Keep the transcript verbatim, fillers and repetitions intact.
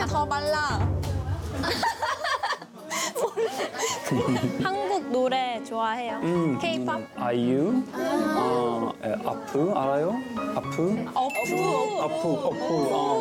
아, 더 말라. 한국 노래 좋아해요. 음, K-pop? 아이유, 어, 에, 아프 알아요? 아프? 어프. 아프, 어프, 어.